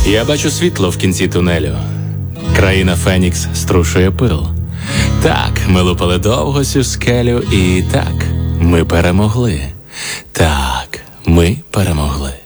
Я бачу світло в кінці тунелю. Країна Фенікс струшує пил. Так, ми лупали довго цю скелю, і так, ми перемогли. Так, ми перемогли.